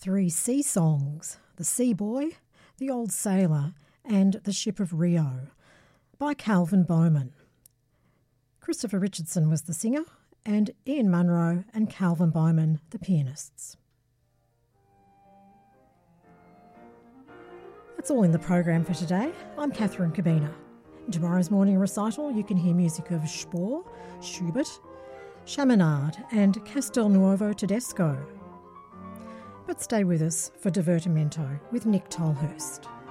Three sea songs, The Sea Boy, The Old Sailor and The Ship of Rio by Calvin Bowman. Christopher Richardson was the singer and Ian Munro and Calvin Bowman the pianists. That's all in the program for today. I'm Catherine Cabina. In tomorrow's morning recital you can hear music of Spohr, Schubert, Chaminade and Castelnuovo Tedesco. But stay with us for Divertimento with Nick Tolhurst.